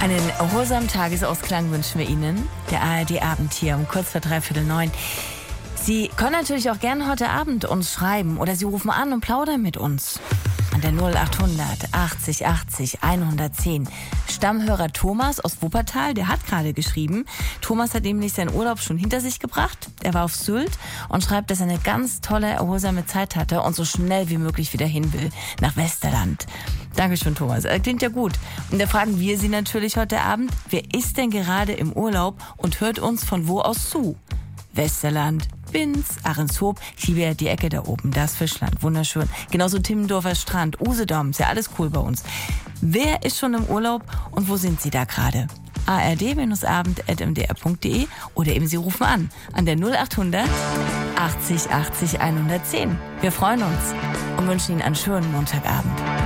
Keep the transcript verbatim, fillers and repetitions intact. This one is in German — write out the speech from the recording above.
Einen erholsamen Tagesausklang wünschen wir Ihnen. Der A R D-Abend hier um kurz vor dreiviertel neun. Sie können natürlich auch gerne heute Abend uns schreiben oder Sie rufen an und plaudern mit uns. An der null achthundert achtzig achtzig hundertzehn. Stammhörer Thomas aus Wuppertal, der hat gerade geschrieben. Thomas hat nämlich seinen Urlaub schon hinter sich gebracht. Er war auf Sylt und schreibt, dass er eine ganz tolle, erholsame Zeit hatte und so schnell wie möglich wieder hin will, nach Westerland. Dankeschön, Thomas. Das klingt ja gut. Und da fragen wir Sie natürlich heute Abend, wer ist denn gerade im Urlaub und hört uns von wo aus zu? Westerland, Binz, Ahrenshoop, ich liebe ja die Ecke da oben, das Fischland, wunderschön. Genauso Timmendorfer Strand, Usedom, ist ja alles cool bei uns. Wer ist schon im Urlaub und wo sind Sie da gerade? a r d abend at m d r punkt d e oder eben Sie rufen an, an der null achthundert achtzig achtzig hundertzehn. Wir freuen uns und wünschen Ihnen einen schönen Montagabend.